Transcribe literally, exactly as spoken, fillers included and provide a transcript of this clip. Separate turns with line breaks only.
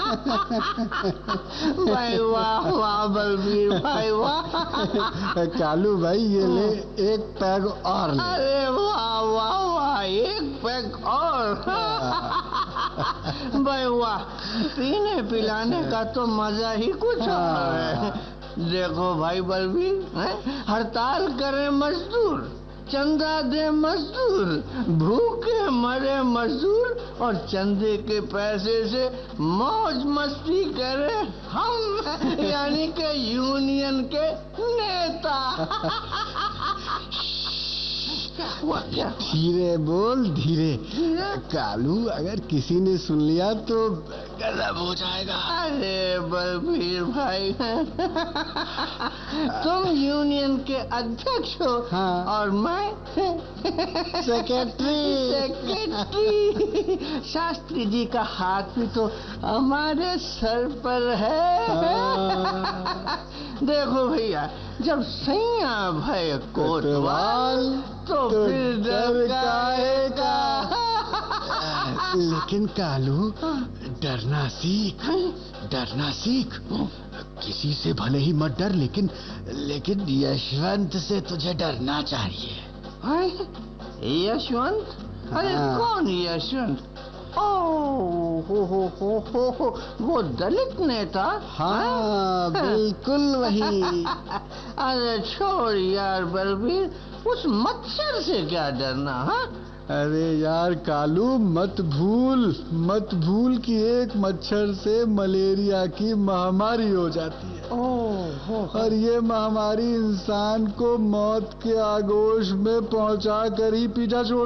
भाई वाह वाह बलबीर भाई वाह।
कालू भाई ये ले एक पैग और ले।
अरे वाह वाह वाह, एक पैग और। भाई वाह, पीने पिलाने का तो मजा ही कुछ और है। देखो भाई बलबीर, हड़ताल करे मजदूर, चंदा दे मजदूर, भूखे मरे मजदूर, और चंदे के पैसे से मौज मस्ती करे हम, यानी के यूनियन के नेता। हुआ क्या?
धीरे बोल, धीरे। कालू अगर किसी ने सुन लिया तो गजब हो जाएगा।
अरे बलबीर भाई, तुम यूनियन के अध्यक्ष हो।
हाँ।
और मैं
सेक्रेटरी।
सेक्रेटरी। शास्त्री जी का हाथ भी तो हमारे सर पर है।
हाँ।
देखो भैया, जब सैया भय कोतवाल तो, तो फिर डर काहे का।
लेकिन कालू, डरना सीख, डरना सीख। किसी से भले ही मत डर, लेकिन लेकिन यशवंत से तुझे डरना चाहिए।
यशवंत? अरे
हाँ।
कौन यशवंत? ओ हो हो हो हो हो, वो दलित नेता?
हाँ बिल्कुल वही।
अरे छोड़ यार बलबीर, उस मच्छर से क्या डरना। हाँ,
अरे यार कालू, मत भूल मत भूल कि एक मच्छर से मलेरिया की महामारी हो जाती है।
ओह, हो, हो।
और ये महामारी इंसान को मौत के आगोश में पहुंचा कर ही पीछा छोड़